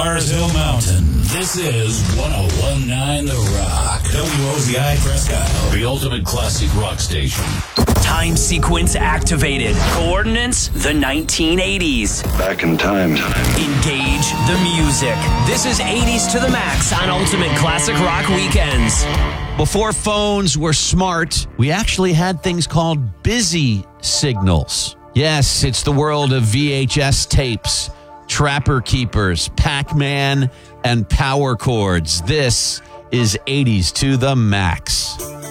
Mars Hill Mountain. This is 101.9 The Rock. WOZI Prescott, the ultimate classic rock station. Time sequence activated. Coordinates, the 1980s. Back in time. Engage the music. This is 80s to the max on Ultimate Classic Rock Weekends. Before phones were smart, we actually had things called busy signals. Yes, it's the world of VHS tapes, Trapper Keepers, Pac-Man, and power chords. This is 80s to the max.